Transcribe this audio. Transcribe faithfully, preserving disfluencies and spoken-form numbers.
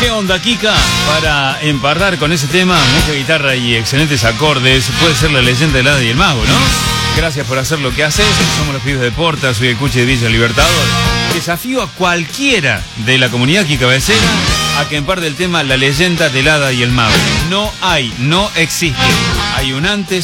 ¿Qué onda, Kika? Para empardar con ese tema, mucha guitarra y excelentes acordes, puede ser la leyenda del Hada y el Mago, ¿no? Gracias por hacer lo que haces. Somos los pibes de Porta, soy el Cuchi de Villa Libertador. Desafío a cualquiera de la comunidad Kika Becera a que emparde el tema La leyenda del Hada y el Mago. No hay, no existe. Hay un antes